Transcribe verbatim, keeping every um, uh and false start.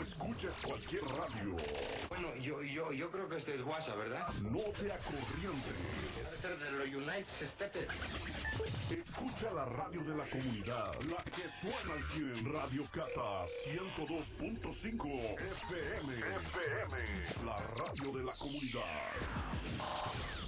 escuches cualquier radio. Bueno, yo, yo, yo creo que este es WhatsApp, ¿verdad? No te acorrientes. Debe ser de los United States. Escucha la radio de la comunidad, la que suena al cien. Radio Cata ciento dos punto cinco F M. F M. La radio de la comunidad.